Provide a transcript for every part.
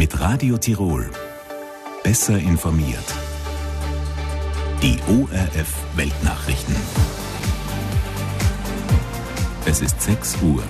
Mit Radio Tirol. Besser informiert. Die ORF Weltnachrichten. Es ist 6 Uhr.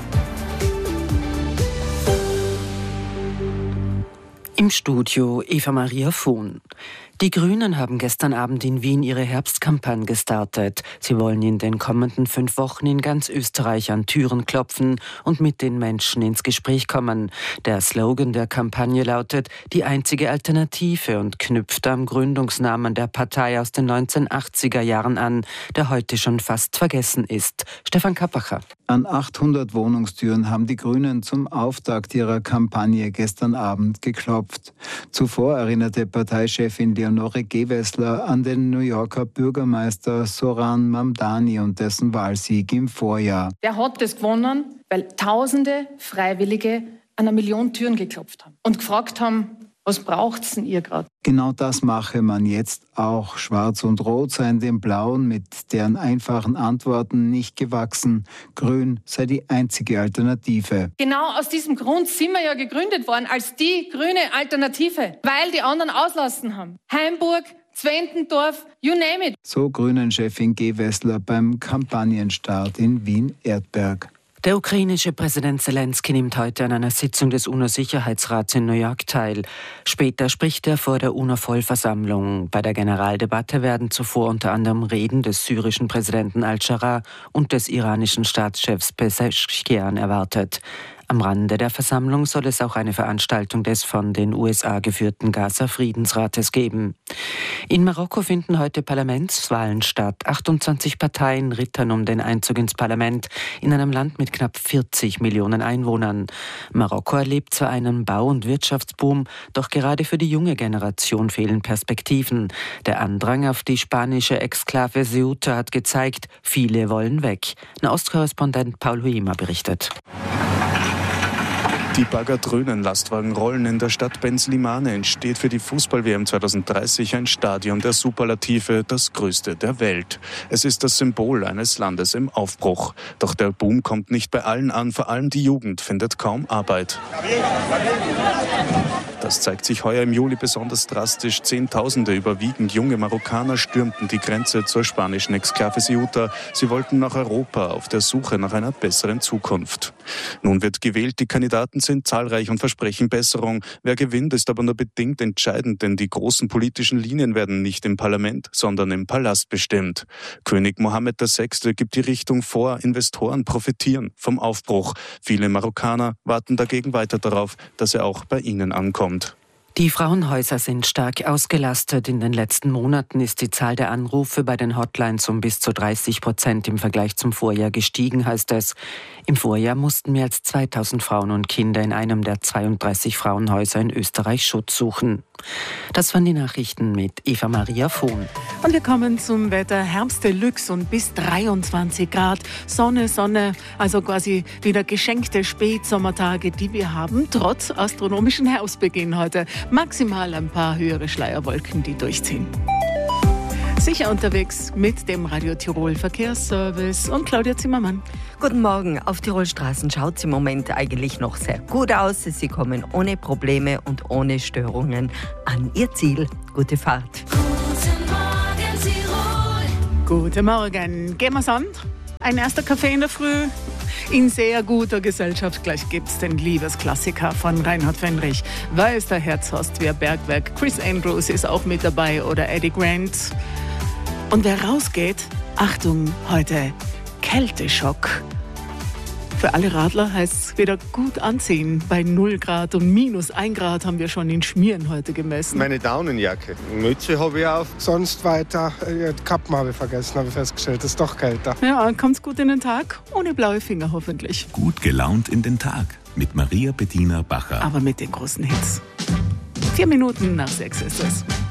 Im Studio Eva Maria Vohn. Die Grünen haben gestern Abend in Wien ihre Herbstkampagne gestartet. Sie wollen in den kommenden 5 Wochen in ganz Österreich an Türen klopfen und mit den Menschen ins Gespräch kommen. Der Slogan der Kampagne lautet „Die einzige Alternative" und knüpft am Gründungsnamen der Partei aus den 1980er Jahren an, der heute schon fast vergessen ist. Stefan Kappacher. An 800 Wohnungstüren haben die Grünen zum Auftakt ihrer Kampagne gestern Abend geklopft. Zuvor erinnerte Parteichefin Leonore Gewessler an den New Yorker Bürgermeister Zoran Mamdani und dessen Wahlsieg im Vorjahr. Der hat das gewonnen, weil Tausende Freiwillige an 1 Million Türen geklopft haben und gefragt haben, was braucht's denn ihr gerade? Genau das mache man jetzt auch. Schwarz und Rot seien dem Blauen mit deren einfachen Antworten nicht gewachsen. Grün sei die einzige Alternative. Genau aus diesem Grund sind wir ja gegründet worden als die grüne Alternative, weil die anderen auslassen haben. Heimburg, Zwentendorf, you name it. So Grünen-Chefin Gewessler beim Kampagnenstart in Wien-Erdberg. Der ukrainische Präsident Zelensky nimmt heute an einer Sitzung des UNO-Sicherheitsrats in New York teil. Später spricht er vor der UNO-Vollversammlung. Bei der Generaldebatte werden zuvor unter anderem Reden des syrischen Präsidenten al-Shara und des iranischen Staatschefs Pezeshkian erwartet. Am Rande der Versammlung soll es auch eine Veranstaltung des von den USA geführten Gaza-Friedensrates geben. In Marokko finden heute Parlamentswahlen statt. 28 Parteien rittern um den Einzug ins Parlament in einem Land mit knapp 40 Millionen Einwohnern. Marokko erlebt zwar einen Bau- und Wirtschaftsboom, doch gerade für die junge Generation fehlen Perspektiven. Der Andrang auf die spanische Exklave Ceuta hat gezeigt, viele wollen weg. Nahostkorrespondent Paul Huima berichtet. Die baggerdröhnen Lastwagen rollen in der Stadt Benzlimane entsteht für die Fußball-WM 2030 ein Stadion der Superlative, das größte der Welt. Es ist das Symbol eines Landes im Aufbruch. Doch der Boom kommt nicht bei allen an, vor allem die Jugend findet kaum Arbeit. Das zeigt sich heuer im Juli besonders drastisch. Zehntausende, überwiegend junge Marokkaner, stürmten die Grenze zur spanischen Exklave Ceuta. Sie wollten nach Europa auf der Suche nach einer besseren Zukunft. Nun wird gewählt, die Kandidaten sind zahlreich und versprechen Besserung. Wer gewinnt, ist aber nur bedingt entscheidend, denn die großen politischen Linien werden nicht im Parlament, sondern im Palast bestimmt. König Mohammed VI. Gibt die Richtung vor, Investoren profitieren vom Aufbruch. Viele Marokkaner warten dagegen weiter darauf, dass er auch bei ihnen ankommt. Die Frauenhäuser sind stark ausgelastet. In den letzten Monaten ist die Zahl der Anrufe bei den Hotlines um bis zu 30% im Vergleich zum Vorjahr gestiegen, heißt es. Im Vorjahr mussten mehr als 2000 Frauen und Kinder in einem der 32 Frauenhäuser in Österreich Schutz suchen. Das waren die Nachrichten mit Eva Maria Vohn. Und wir kommen zum Wetter. Herbst Deluxe und bis 23 Grad. Sonne, also quasi wieder geschenkte Spätsommertage, die wir haben, trotz astronomischen Herbstbeginn heute. Maximal ein paar höhere Schleierwolken, die durchziehen. Sicher unterwegs mit dem Radio Tirol Verkehrsservice und Claudia Zimmermann. Guten Morgen. Auf Tirol Straßen schaut es im Moment eigentlich noch sehr gut aus. Sie kommen ohne Probleme und ohne Störungen an ihr Ziel. Gute Fahrt. Guten Morgen, Tirol. Guten Morgen. Gehen wir's an? Ein erster Kaffee in der Früh. In sehr guter Gesellschaft gleich gibt's den Liebesklassiker von Reinhard Fendrich. Weiß der Herzhorst, wer Bergwerk. Chris Andrews ist auch mit dabei oder Eddie Grant. Und wer rausgeht, Achtung, heute Kälteschock. Für alle Radler heißt es wieder gut anziehen. Bei 0 Grad und -1 Grad haben wir schon in Schmieren heute gemessen. Meine Daunenjacke. Mütze habe ich auf. Sonst weiter. Kappen habe ich vergessen, habe ich festgestellt. Das ist doch kälter. Ja, kommt's gut in den Tag? Ohne blaue Finger hoffentlich. Gut gelaunt in den Tag mit Maria Bettina Bacher. Aber mit den großen Hits. 4 Minuten nach 6 ist es.